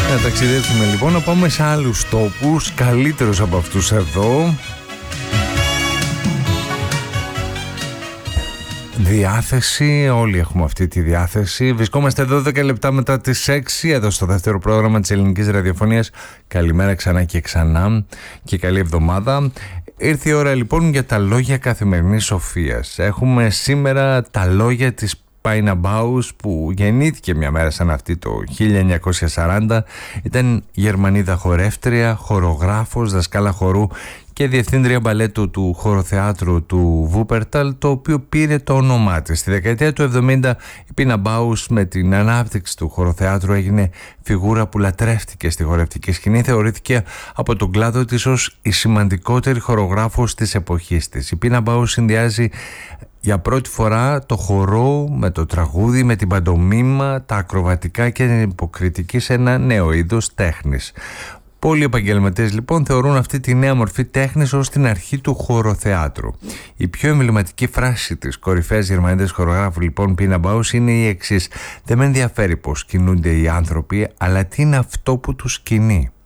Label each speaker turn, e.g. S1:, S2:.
S1: Να ταξιδέψουμε λοιπόν, να πάμε σε άλλους τόπους, καλύτερους από αυτούς εδώ. Διάθεση, όλοι έχουμε αυτή τη διάθεση. Βρισκόμαστε 12 λεπτά μετά τις 6 εδώ στο δεύτερο πρόγραμμα της ελληνικής ραδιοφωνίας. Καλημέρα ξανά και ξανά και καλή εβδομάδα. Ήρθε η ώρα λοιπόν για τα λόγια καθημερινής σοφίας. Έχουμε σήμερα τα λόγια της Πάινα Μπάους, που γεννήθηκε μια μέρα σαν αυτή το 1940. Ήταν Γερμανίδα χορεύτρια, χορογράφος, δασκάλα χορού και διευθύντρια μπαλέτου του χοροθεάτρου του Βούπερταλ, το οποίο πήρε το όνομά της. Στη δεκαετία του 70 η Πίνα Μπάους με την ανάπτυξη του χοροθεάτρου έγινε φιγούρα που λατρεύτηκε στη χορευτική σκηνή. Θεωρήθηκε από τον κλάδο της ως η σημαντικότερη χορογράφος της εποχής της. Η Πίνα Μπάους συνδυάζει για πρώτη φορά το χορό με το τραγούδι, με την παντομήμα, τα ακροβατικά και την υποκριτική σε ένα νέο είδος τέχνης. Πολλοί επαγγελματίες λοιπόν θεωρούν αυτή τη νέα μορφή τέχνης ως την αρχή του χοροθεάτρου. Η πιο εμβληματική φράση της κορυφαίας Γερμανίδας χορογράφου λοιπόν Πίνα Μπάους είναι η εξής: «Δεν με ενδιαφέρει πως κινούνται οι άνθρωποι, αλλά τι είναι αυτό που τους κινεί».